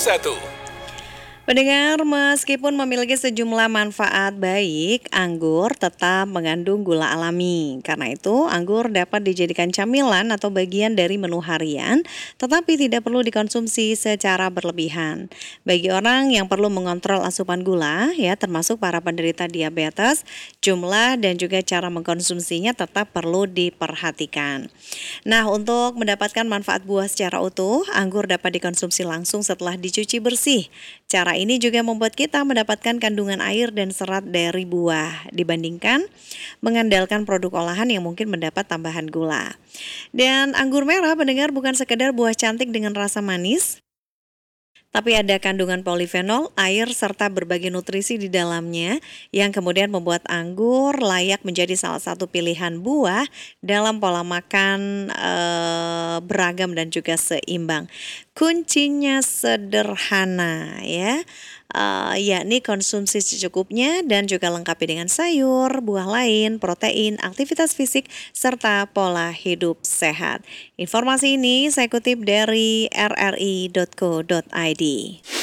Pendengar, meskipun memiliki sejumlah manfaat baik, anggur tetap mengandung gula alami. Karena itu, anggur dapat dijadikan camilan atau bagian dari menu harian, tetapi tidak perlu dikonsumsi secara berlebihan. Bagi orang yang perlu mengontrol asupan gula, ya termasuk para penderita diabetes, jumlah dan juga cara mengkonsumsinya tetap perlu diperhatikan. Nah, untuk mendapatkan manfaat buah secara utuh, anggur dapat dikonsumsi langsung setelah dicuci bersih. Cara ini juga membuat kita mendapatkan kandungan air dan serat dari buah dibandingkan mengandalkan produk olahan yang mungkin mendapat tambahan gula. Dan anggur merah pendengar bukan sekedar buah cantik dengan rasa manis, tapi ada kandungan polifenol, air, serta berbagai nutrisi di dalamnya yang kemudian membuat anggur layak menjadi salah satu pilihan buah dalam pola makan beragam dan juga seimbang. Kuncinya sederhana ya, yakni konsumsi secukupnya dan juga lengkapi dengan sayur, buah lain, protein, aktivitas fisik, serta pola hidup sehat. Informasi ini saya kutip dari rri.co.id.